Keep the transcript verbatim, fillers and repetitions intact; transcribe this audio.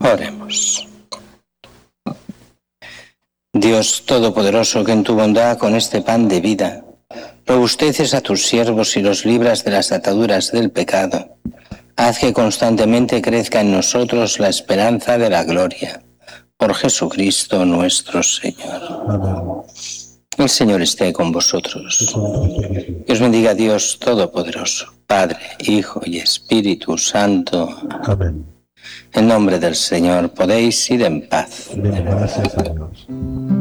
Oremos. Dios Todopoderoso, que en tu bondad con este pan de vida robusteces a tus siervos y los libras de las ataduras del pecado, haz que constantemente crezca en nosotros la esperanza de la gloria. Por Jesucristo nuestro Señor. Amén. El Señor esté con vosotros. Que os bendiga Dios Todopoderoso, Padre, Hijo y Espíritu Santo. Amén. En nombre del Señor podéis ir en paz. Bien, gracias a Dios.